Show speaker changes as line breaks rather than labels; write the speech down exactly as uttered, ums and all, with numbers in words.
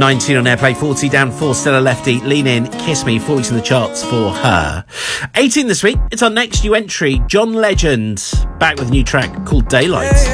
nineteen on Airplay, forty down for Stella Lefty. Lean In, Kiss Me, four weeks in the charts for her. eighteen this week, it's our next new entry, John Legend, back with a new track called Daylight.